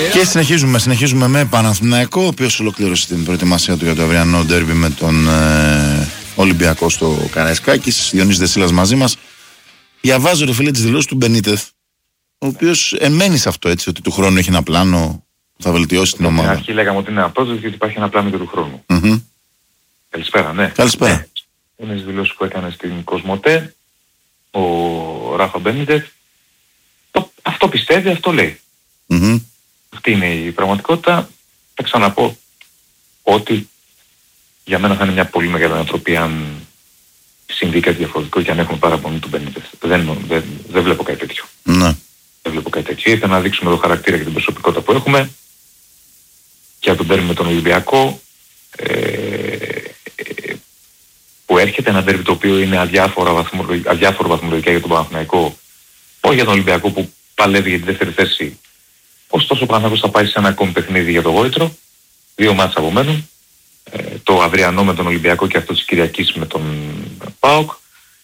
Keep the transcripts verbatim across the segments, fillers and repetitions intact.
Και συνεχίζουμε, συνεχίζουμε με Παναθηναϊκό, ο οποίος ολοκλήρωσε την προετοιμασία του για το αυριανό ντέρμπι με τον ε, Ολυμπιακό στο Καραϊσκάκης. Διονύσης Δεσίλας μαζί μας. Διαβάζω ρε φίλε τις δηλώσεις του Μπενίτεθ, ο οποίος εμένει σε αυτό, έτσι, ότι του χρόνου έχει ένα πλάνο που θα βελτιώσει την ομάδα. Στην αρχή λέγαμε ότι είναι απρόβλεπτο γιατί υπάρχει ένα πλάνο και του χρόνου. Mm-hmm. Καλησπέρα, ναι. Καλησπέρα. Ναι. Είναι στις δηλώσεις που έκανε στην Κοσμοτέ ο Ράφα Μπενίτεθ. Αυτό πιστεύει, αυτό λέει. Mm-hmm. Αυτή είναι η πραγματικότητα. Θα ξαναπώ ότι για μένα θα είναι μια πολύ μεγάλη ανατροπή αν συμβεί κάτι διαφορετικό και αν έχουμε παραπονή του Μπενίτεθ. Δεν, δεν, δεν βλέπω κάτι τέτοιο. Ναι. Δεν βλέπω κάτι τέτοιο. Ήρθε να δείξουμε το χαρακτήρα και την προσωπικότητα που έχουμε και να τον παίρνουμε με τον Ολυμπιακό ε, που έρχεται ένα ντέρμπι το οποίο είναι αδιάφορο, βαθμολογικά, αδιάφορο βαθμολογικά για τον Παναθηναϊκό, όχι για τον Ολυμπιακό που παλεύει για τη δεύτερη θέση. Ωστόσο ο Παναθηναϊκός θα πάει σε ένα ακόμη παιχνίδι για το Γόητρο, δύο μάτς απομένουν, ε, το αυριανό με τον Ολυμπιακό και αυτό της Κυριακής με τον ΠΑΟΚ.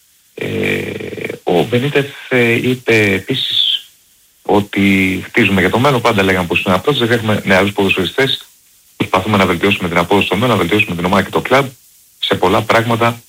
Ε, ο Μπενίτεθ ε, είπε επίσης ότι χτίζουμε για το μέλλον, πάντα λέγαμε πως είναι απλώς, δεν έχουμε νεαρούς ποδοσφαιριστές, προσπαθούμε να βελτιώσουμε την απόδοση στο μέλλον, να βελτιώσουμε την ομάδα και το κλαμπ σε πολλά πράγματα,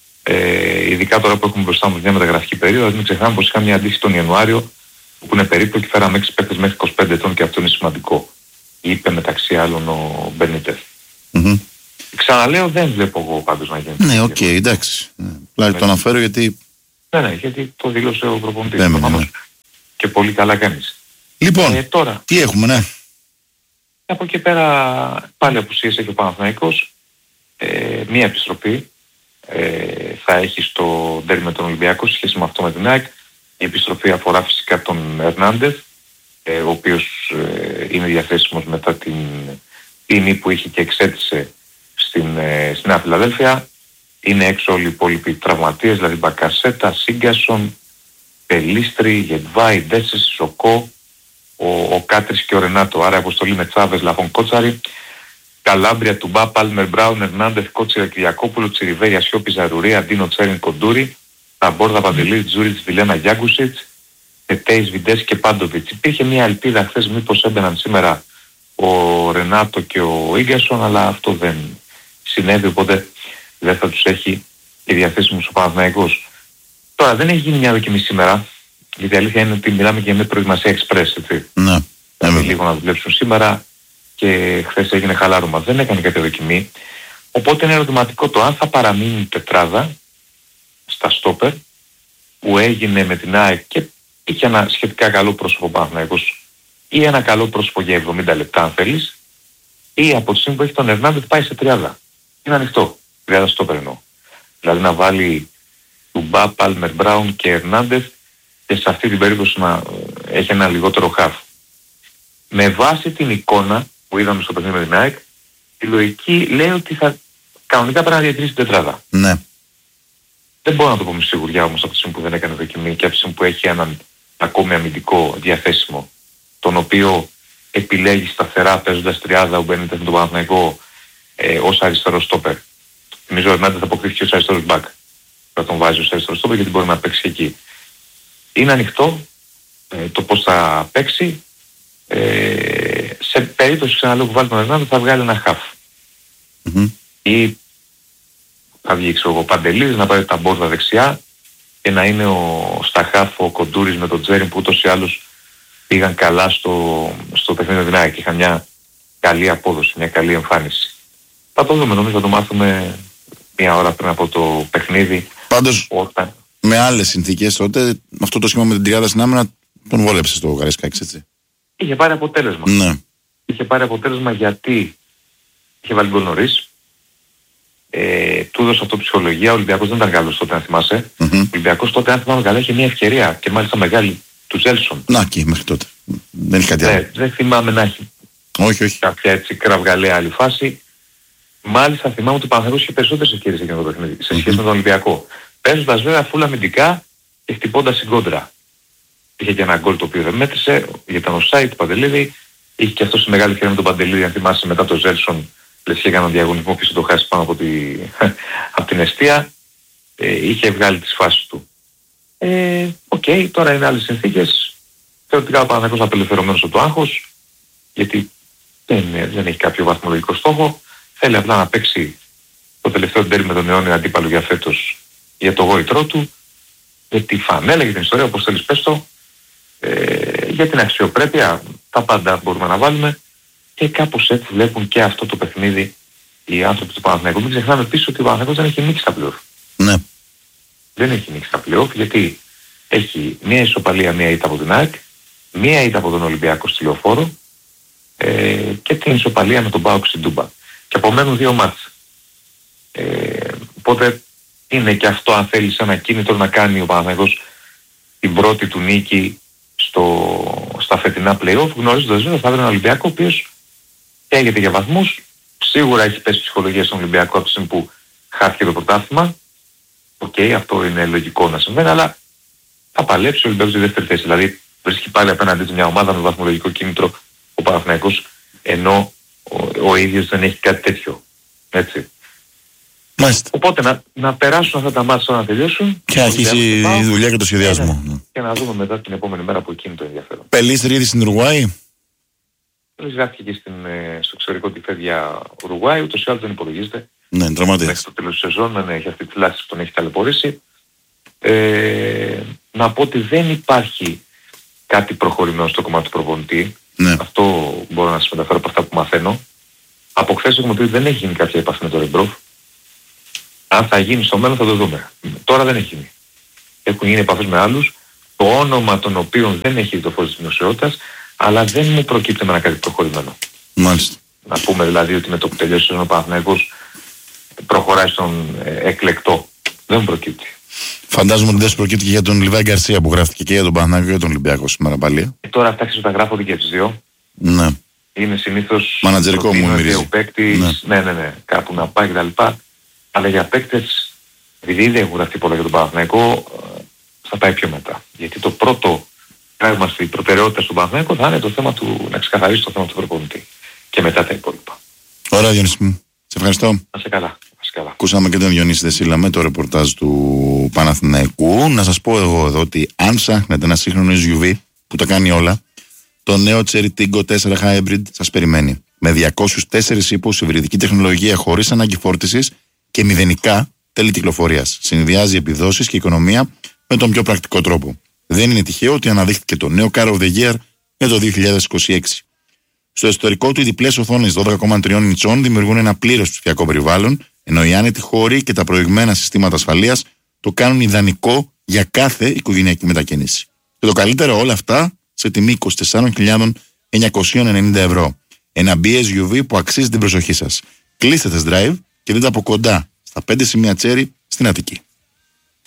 ε, ειδικά τώρα που έχουμε μπροστά μας μια μεταγραφική περίοδο. Μην ξεχνάμε πως είχαμε μια αντίστοιχη τον Ιανουάριο που είναι περίπτωκη, φέραμε έξι παίκτες μέχρι είκοσι πέντε ετών και αυτό είναι σημαντικό. Είπε μεταξύ άλλων ο Μπενίτεθ. Mm-hmm. Ξαναλέω, δεν βλέπω εγώ πάντως να γίνει. Ναι, οκ, okay, εντάξει. Ναι. Το αναφέρω γιατί... Ναι, ναι, γιατί το δήλωσε ο προπονητής. Ναι, ναι, ναι. Και πολύ καλά κάνεις. Λοιπόν, ε, τώρα, τι έχουμε, ναι. Από εκεί πέρα πάλι απουσίες έχει ο Παναθηναϊκός. Ε, μία επιστροφή ε, θα έχει στο ντέρμπι με τον Ολυμπιακό σε σχέση με αυτό με την ΑΕΚ. Η επιστροφή αφορά φυσικά τον Ερνάντεθ, ε, ο οποίος ε, είναι διαθέσιμος μετά την ποινή που είχε και εξέτησε στην, ε, στην Νέα Φιλαδέλφια. Είναι έξω όλοι οι υπόλοιποι τραυματίες, δηλαδή Μπακασέτα, Σίγκασον, Πελίστρη, Γετβάη, Ντέσες, Σοκό, ο, ο Κάτρης και ο Ρενάτο. Άρα αποστολή με Τσάβες, Λαφόν, Κότσαρη, Καλάμπρια, Τουμπά, Πάλμερ, Μπράουν, Ερνάντεθ, Κότσιρα, Κυριακόπουλο, Τσιριβέρια, Σιώπη, Ζαρουρία, Ντίνο, Τσέριν, Κοντούρη, Ταμπόρδα, Παντελής, Τζούριτς, Βιλένα, Γιάγκουσιτς, Τετέις, Βιντές και Πάντοβιτς. Υπήρχε μια ελπίδα χθες μήπως έμπαιναν σήμερα ο Ρενάτο και ο Ίγκασον, αλλά αυτό δεν συνέβη, οπότε δεν θα τους έχει και διαθέσιμος ο Παναθηναϊκός. Τώρα δεν έχει γίνει μια δοκιμή σήμερα, γιατί η αλήθεια είναι ότι μιλάμε για μια προετοιμασία εξπρές, έτσι. Ναι. Δηλαδή λίγο να δουλέψουν σήμερα και χθες έγινε χαλάρωμα. Δεν έκανε κάποια δοκιμή, οπότε είναι ερωτηματικό το αν θα παραμείνει η τετράδα στα στόπερ που έγινε με την ΑΕΚ και είχε ένα σχετικά καλό πρόσωπο Παναθηναϊκός ή ένα καλό πρόσωπο για εβδομήντα λεπτά αν θέλεις, ή από τη στιγμή που έχει τον Ερνάντεθ πάει σε τριάδα. Είναι ανοιχτό, τριάδα στόπερ εννοώ. Δηλαδή να βάλει Τουμπά, Πάλμερ, Μπράουν και Ερνάντεθ και σε αυτή την περίπτωση να έχει ένα λιγότερο χαφ. Με βάση την εικόνα που είδαμε στο παιχνίδι με την ΑΕΚ, η λογική λέει ότι θα κανονικά πρέπει να διατηρήσει την τετράδα. Ναι. Δεν μπορώ να το πω με σιγουριά όμως από τη στιγμή που δεν έκανε δοκιμή και από τη στιγμή που έχει έναν ακόμη αμυντικό διαθέσιμο, τον οποίο επιλέγει σταθερά παίζοντας τριάδα ο Μπενίτεθ με τον Παναθηναϊκό ε, ως αριστερό στόπερ. Νομίζω ότι ο Ερνάντεθ θα αποκρίθηκε ως αριστερός μπακ. Θα τον βάζει ως αριστερό στόπερ γιατί μπορεί να παίξει εκεί. Είναι ανοιχτό ε, το πώς θα παίξει. Ε, σε περίπτωση ξαναλέω που βάλει τον Ερνάντεθ θα βγάλει ένα χαφ. Mm-hmm. Ή θα βγει ξέρω εγώ Παντελής να πάρει τα μπόρδα δεξιά και να είναι ο Σταχάφ, ο Κοντούρης με τον Τζέριν που ούτως ή άλλως πήγαν καλά στο, στο παιχνίδι με την ΑΕΚ και είχαν μια καλή απόδοση, μια καλή εμφάνιση. Θα το δούμε, νομίζω θα το μάθουμε μια ώρα πριν από το παιχνίδι. Πάντως όταν... με άλλες συνθήκες τότε αυτό το σχήμα με την τριάδα στην άμυνα τον βόλεψε στο Καραϊσκάκης, έτσι. Είχε πάρει αποτέλεσμα. Ναι. Είχε πάρει αποτέλεσμα γιατί είχε βάλει γκολ νωρίς. Ε, του έδωσε αυτό ψυχολογία. Ο Ολυμπιακός δεν ήταν καλός τότε, αν θυμάσαι. Mm-hmm. Ο Ολυμπιακός τότε, αν θυμάμαι καλά, είχε μια ευκαιρία και μάλιστα μεγάλη του Ζέλσον. Να και μέχρι τότε. Δεν έχει κάτι ναι, άλλο. δεν θυμάμαι να έχει όχι, όχι. κάποια έτσι κραυγαλαία άλλη φάση. Μάλιστα θυμάμαι ότι ο Παναθηναϊκός είχε περισσότερες ευκαιρίες εκείνο το παιχνίδι σε σχέση mm-hmm. με τον Ολυμπιακό. Παίζοντας βέβαια φουλ αμυντικά και χτυπώντας στην κόντρα. Είχε και ένα γκολ το οποίο δεν μέτρησε, ήταν ο Σάιτ του Παντελίδη. Είχε και αυτό στη μεγάλη ευκαιρία με τον Παντελίδη, αν θυμάσαι, μετά το Ζέλσον. Λες και έκανε διαγωνισμό και σε το χάσει πάνω από, τη, από την εστία. Ε, είχε βγάλει τις φάσεις του. Ε, Οκ, okay, τώρα είναι άλλες συνθήκες. Θεωρητικά ο Παναθηναϊκός απελευθερωμένος από το άγχος. γιατί δεν, δεν έχει κάποιο βαθμολογικό στόχο. Θέλει απλά να παίξει το τελευταίο ντέρμπι με τον αιώνιο αντίπαλο για φέτος για το γόητρό του, για τη φανέλα, για την ιστορία, όπως θέλεις πες το, ε, για την αξιοπρέπεια, τα πάντα μπορούμε να βάλουμε και κάπως έτσι βλέπουν και αυτό το παιχνίδι οι άνθρωποι του Παναθηναϊκού. Μην ξεχνάμε επίσης ότι ο Παναθηναϊκός δεν έχει νίξει τα play-off. Ναι. Δεν έχει νίξει τα play-off γιατί έχει μία ισοπαλία, μία ήττα από την ΑΕΚ, μία ήττα από τον Ολυμπιακό στη Λεωφόρο ε, και την ισοπαλία με τον ΠΑΟΚ στην Τούμπα. Και απομένουν δύο μάτς. Ε, οπότε είναι και αυτό, αν θέλεις, ένα κίνητρο να κάνει ο Παναθηναϊκός την πρώτη του νίκη στο, στα φετινά play-off, γνωρίζοντας βέβαια θα βρει έναν Ολυμπιακό ο οποίος καίγεται για βαθμούς. Σίγουρα έχει πέσει ψυχολογία στον Ολυμπιακό από τη στιγμή που χάθηκε το πρωτάθλημα. Οκ, okay, αυτό είναι λογικό να συμβαίνει, αλλά θα παλέψει ο Ολυμπιακός στη δεύτερη θέση. Δηλαδή βρίσκει πάλι απέναντί του μια ομάδα με βαθμολογικό κίνητρο ο Παναθηναϊκός, ενώ ο, ο ίδιος δεν έχει κάτι τέτοιο. Έτσι. Μάλιστα. Οπότε να, να περάσουν αυτά τα μάτια να τελειώσουν. Και να αρχίσει η δουλειά και το σχεδιασμό. Και, και να δούμε μετά την επόμενη μέρα που εκείνη το ενδιαφέρον. Πελίστρια ήδη στην Ουρουάη. Γράφτηκε και στην, στο εξωτερικό τη φεύγει για Ουρουάη, ούτως ή άλλως δεν υπολογίζεται. Ναι, τραυματίας. Μέχρι το τέλος της σεζόν, ναι, έχει αυτή τη λάση που τον έχει ταλαιπωρήσει. Ε, να πω ότι δεν υπάρχει κάτι προχωρημένο στο κομμάτι του προπονητή. Ναι. Αυτό μπορώ να σας μεταφέρω από αυτά που μαθαίνω. Από χθες έχουμε πει ότι δεν έχει γίνει κάποια επαφή με τον Ρεμπρόφ. Αν θα γίνει στο μέλλον θα το δούμε. Τώρα δεν έχει γίνει. Έχουν γίνει επαφές με άλλους, το όνομα των οποίων δεν έχει το φως της δημοσιότητας, αλλά δεν μου προκύπτει με ένα κάτι προχωρημένο. Μάλιστα. Να πούμε δηλαδή ότι με το που τελειώσει ο Παναθηναϊκός προχωράει στον ε, εκλεκτό. Δεν μου προκύπτει. Φαντάζομαι ότι δεν σου προκύπτει και για τον Λιβάη Γκαρσία που γράφτηκε και για τον Παναθηναϊκό και για τον Ολυμπιακό σήμερα πάλι. Ε, τώρα αυτά τα γράφονται και τις δύο. Ναι. Είναι συνήθως μανατζερικό μου μυρίζει. Παίκτης, ναι. ναι, ναι, ναι, κάπου να πάει κτλ. Αλλά για παίκτες, επειδή δεν έχουν γραφτεί πολλά για τον Παναθηναϊκό, θα πάει πιο μετά. Γιατί το πρώτο πράγμα στην προτεραιότητα στον Παναθηναϊκό θα είναι το θέμα του, να ξεκαθαρίσει το θέμα του προπονητή. Και μετά τα υπόλοιπα. Ωραία, Διονύση μου. Σε ευχαριστώ. Να σε καλά. Καλά. Ακούσαμε και τον Διονύση Δεσίλα με το ρεπορτάζ του Παναθηναϊκού. Να σας πω εγώ εδώ ότι αν ψάχνετε ένα σύγχρονο ες γιου βι που τα κάνει όλα, το νέο Cherry Tiggo τέσσερα Hybrid σας περιμένει. Με διακόσιους τέσσερις ύπους, υβριδική τεχνολογία χωρίς ανάγκη φόρτισης και μηδενικά τέλη κυκλοφορίας. Συνδυάζει επιδόσεις και οικονομία με τον πιο πρακτικό τρόπο. Δεν είναι τυχαίο ότι αναδείχθηκε το νέο Car of the Year για το δύο χιλιάδες είκοσι έξι. Στο εσωτερικό του οι διπλές οθόνες δώδεκα κόμμα τρία ιντσών δημιουργούν ένα πλήρως ψηφιακό περιβάλλον, ενώ οι άνετοι χώροι και τα προηγμένα συστήματα ασφαλείας το κάνουν ιδανικό για κάθε οικογενειακή μετακίνηση. Και το καλύτερο όλα αυτά σε τιμή είκοσι τέσσερις χιλιάδες εννιακόσια ενενήντα ευρώ. Ένα μπι ες γιου βι που αξίζει την προσοχή σας. Κλείστε test drive και δείτε από κοντά στα πέντε σημεία Cherry στην Αττική.